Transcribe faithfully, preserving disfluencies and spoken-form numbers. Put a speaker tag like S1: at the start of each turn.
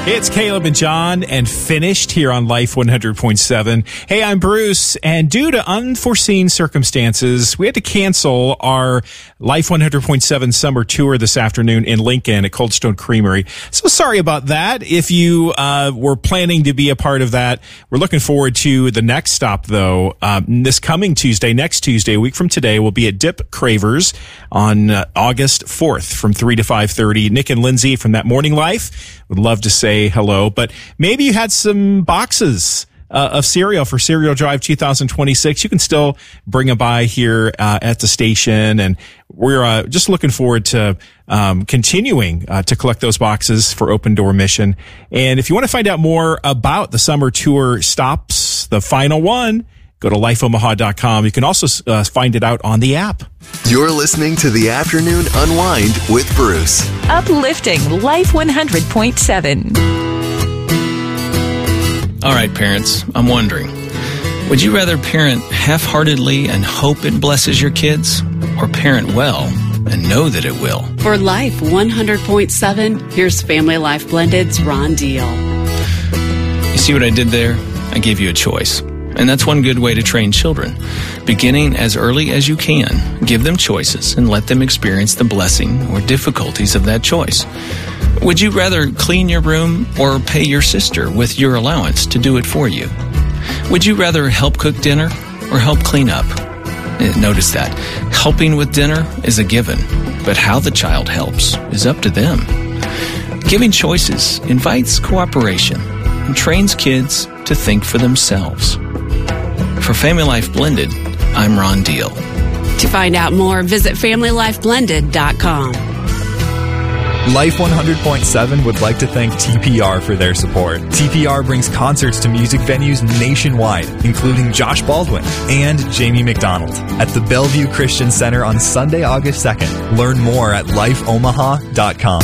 S1: It's Caleb and John, and finished here on Life one hundred point seven. Hey, I'm Bruce, and due to unforeseen circumstances, we had to cancel our Life one hundred point seven summer tour this afternoon in Lincoln at Cold Stone Creamery. So sorry about that. If you uh, were planning to be a part of that, we're looking forward to the next stop, though. Um, this coming Tuesday, next Tuesday, a week from today, we'll be at Dip Cravers on uh, August fourth from three to five thirty. Nick and Lindsay from That Morning Life would love to say hello, but maybe you had some boxes uh, of cereal for Cereal Drive two thousand twenty-six. You can still bring them by here uh, at the station, and we're uh, just looking forward to um, continuing uh, to collect those boxes for Open Door Mission. And if you want to find out more about the summer tour stops, the final one, go to life omaha dot com. You can also uh, find it out on the app.
S2: You're listening to The Afternoon Unwind with Bruce.
S3: Uplifting Life one hundred point seven.
S4: All right, parents, I'm wondering, would you rather parent half-heartedly and hope it blesses your kids, or parent well and know that it will?
S5: For Life one hundred point seven, here's Family Life Blended's Ron Deal.
S4: You see what I did there? I gave you a choice. And that's one good way to train children. Beginning as early as you can, give them choices and let them experience the blessing or difficulties of that choice. Would you rather clean your room or pay your sister with your allowance to do it for you? Would you rather help cook dinner or help clean up? Notice that. Helping with dinner is a given, but how the child helps is up to them. Giving choices invites cooperation and trains kids to think for themselves. For Family Life Blended, I'm Ron Deal.
S5: To find out more, visit family life blended dot com.
S6: Life one hundred point seven would like to thank T P R for their support. T P R brings concerts to music venues nationwide, including Josh Baldwin and Jamie McDonald at the Bellevue Christian Center on Sunday, August second. Learn more at life omaha dot com.